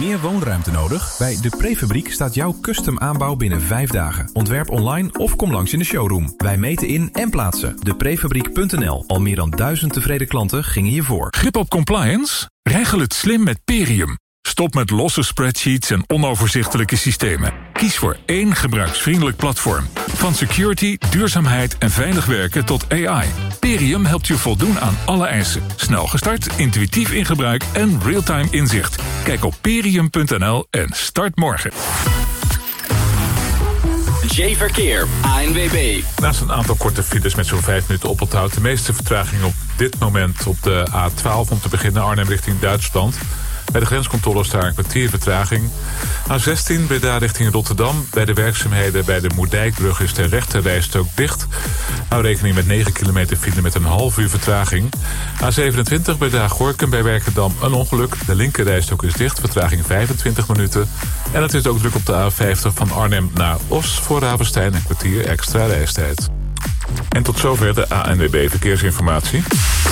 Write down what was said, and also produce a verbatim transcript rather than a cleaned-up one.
Meer woonruimte nodig? Bij De Prefabriek staat jouw custom aanbouw binnen vijf dagen. Ontwerp online of kom langs in de showroom. Wij meten in en plaatsen. de prefabriek punt n l. Al meer dan duizend tevreden klanten gingen hiervoor. Grip op compliance? Regel het slim met Perium. Stop met losse spreadsheets en onoverzichtelijke systemen. Kies voor één gebruiksvriendelijk platform. Van security, duurzaamheid en veilig werken tot A I. Perium helpt je voldoen aan alle eisen. Snel gestart, intuïtief in gebruik en real-time inzicht. Kijk op perium punt n l en start morgen. J-Verkeer, A N W B. Naast een aantal korte files met zo'n vijf minuten oponthoud... de meeste vertraging op dit moment op de A twaalf... om te beginnen Arnhem richting Duitsland. Bij de grenscontroles daar een kwartier vertraging. A zestien Breda richting Rotterdam. Bij de werkzaamheden bij de Moerdijkbrug is de rechte rijstrook dicht. Hou rekening met negen kilometer file met een half uur vertraging. A zevenentwintig Breda-Gorinchem bij Werkendam een ongeluk. De linker rijstrook is dicht, vertraging vijfentwintig minuten. En het is ook druk op de A vijftig van Arnhem naar Os voor Ravenstein. Een kwartier extra reistijd. En tot zover de A N W B Verkeersinformatie.